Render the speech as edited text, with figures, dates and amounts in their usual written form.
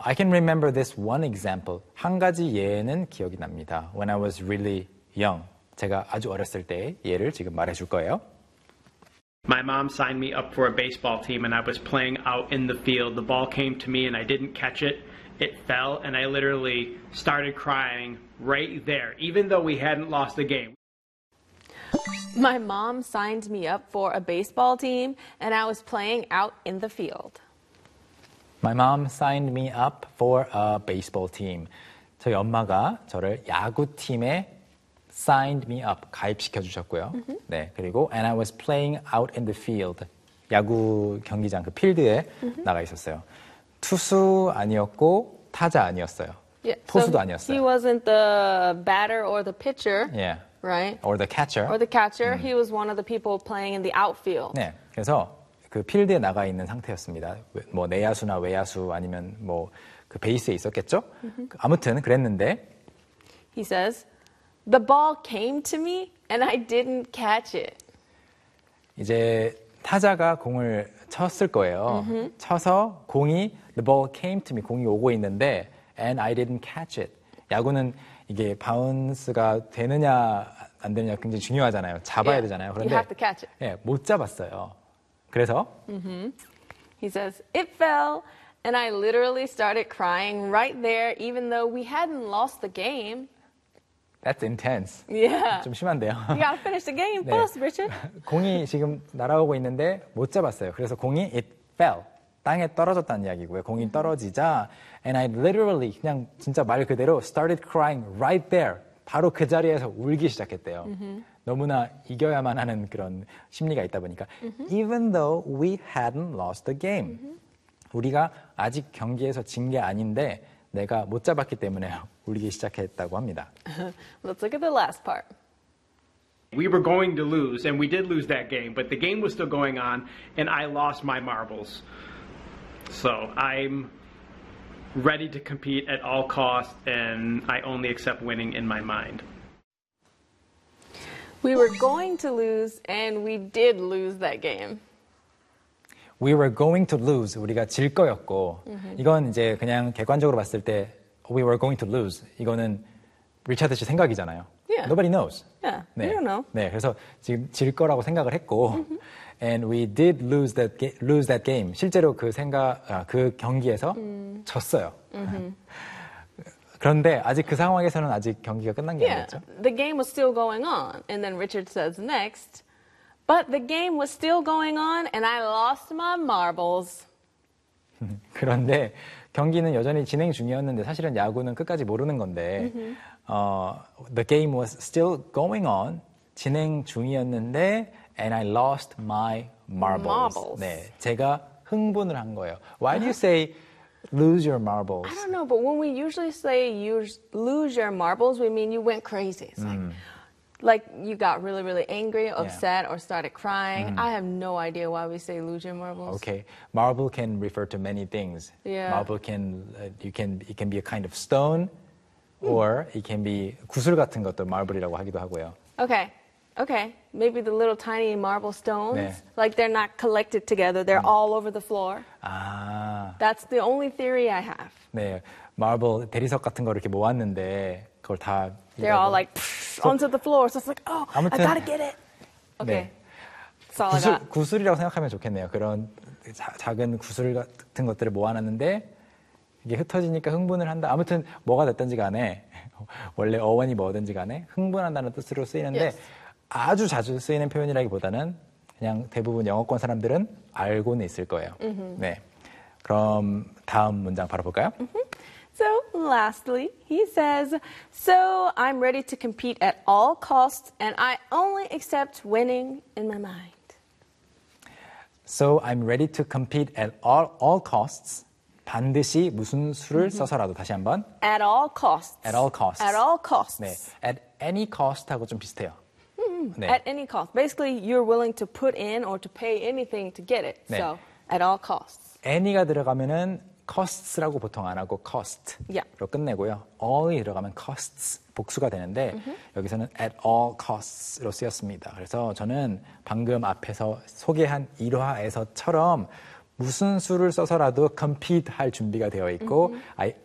I can remember this one example. 한 가지 예는 기억이 납니다. When I was really young. 제가 아주 어렸을 때 예를 지금 말해줄 거예요. My mom signed me up for a baseball team and I was playing out in the field. The ball came to me and I didn't catch it. It fell and I literally started crying right there, even though we hadn't lost the game. My mom signed me up for a baseball team and I was playing out in the field. My mom signed me up for a baseball team. 저희 엄마가 저를 야구팀에 signed me up, 가입시켜 주셨고요. 네, 그리고 and I was playing out in the field. 야구 경기장 그 필드에 나가 있었어요. 투수 아니었고 타자 아니었어요. Yeah, 포수도 so 아니었어요. He wasn't the batter or the pitcher. Yeah. Right? Or the catcher. Or the catcher. He was one of the people playing in the outfield. 네, 그래서 그 필드에 나가 있는 상태였습니다. 뭐 내야수나 외야수 아니면 뭐 그 베이스에 있었겠죠? 아무튼 그랬는데 He says, the ball came to me and I didn't catch it. 이제 타자가 공을 쳤을 거예요. 쳐서 공이 the ball came to me 공이 오고 있는데 and I didn't catch it. 야구는 이게 바운스가 되느냐 안 되느냐 굉장히 중요하잖아요. 잡아야 되잖아요. You have to catch it. 예, 못 잡았어요. 그래서 He says, it fell and I literally started crying right there even though we hadn't lost the game. That's intense. Yeah. 좀 심한데요. You gotta finish the game 네. first, Richard. 공이 지금 날아오고 있는데 못 잡았어요. 그래서 공이 it fell. 땅에 떨어졌다는 이야기고요. 공이 떨어지자 and I literally 그냥 진짜 말 그대로 started crying right there. 바로 그 자리에서 울기 시작했대요. 너무나 이겨야만 하는 그런 심리가 있다 보니까 even though we hadn't lost the game. 우리가 아직 경기에서 진 게 아닌데 내가 못 잡았기 때문에 울기 시작했다고 합니다. Let's look at the last part. We were going to lose, and we did lose that game, but the game was still going on, and I lost my marbles. So I'm ready to compete at all costs, and I only accept winning in my mind. We were going to lose and we did lose that game. We were going to lose. 우리가 질 거였고 이건 이제 그냥 객관적으로 봤을 때 we were going to lose. 이거는 리차드 씨 생각이잖아요. Yeah. Nobody knows. Yeah, 네. we don't know. 네, 그래서 지금 질 거라고 생각을 했고 and we did lose that game. 실제로 그 경기에서 졌어요. 그런데 아직 그 상황에서는 아직 경기가 끝난 게 Yeah, 아니었죠. the game was still going on. And then Richard says next, but the game was still going on and I lost my marbles. 그런데 경기는 여전히 진행 중이었는데 사실은 야구는 끝까지 모르는 건데 the game was still going on 진행 중이었는데 and I lost my marbles. 네, 제가 흥분을 한 거예요. Why do you say lose your marbles? I don't know, but when we usually say you lose your marbles, we mean you went crazy. It's like you got really, really angry, upset, or started crying. I have no idea why we say lose your marbles. Okay, marble can refer to many things. Yeah. Marble it can be a kind of stone, or it can be 구슬 같은 것도 marble이라고 하기도 하고요. Okay. Maybe the little tiny marble stones, 네. like they're not collected together. They're all over the floor. 아, That's the only theory I have. 네, marble 대리석 같은 거 이렇게 모았는데 그걸 다 They're all like onto the floor. So it's like, oh, I 아무튼, gotta get it. Okay. 네. That's all I got. 구슬이라고 생각하면 좋겠네요. 그런 작은 구슬 같은 것들을 모아놨는데 이게 흩어지니까 흥분을 한다. 아무튼 뭐가 됐든지 간에 원래 어원이 뭐든지 간에 흥분한다는 뜻으로 쓰이는데 Yes. 아주 자주 쓰이는 표현이라기보다는 그냥 대부분 영어권 사람들은 알고는 있을 거예요. 네. 그럼 다음 문장 바로 볼까요? So, lastly, he says, so I'm ready to compete at all costs, and I only accept winning in my mind. So I'm ready to compete at all costs. 반드시 무슨 수를 써서라도 다시 한번. At all costs. At all costs. At all costs. 네. At any cost하고 좀 비슷해요. 네. At any cost. Basically, you're willing to put in or to pay anything to get it. 네. So, at all costs. any가 들어가면은 costs라고 보통 안 하고 cost로 Yeah. 끝내고요. all이 들어가면 costs 복수가 되는데 여기서는 at all costs로 쓰였습니다. 그래서 저는 방금 앞에서 소개한 일화에서처럼 무슨 수를 써서라도 compete 할 준비가 되어 있고 I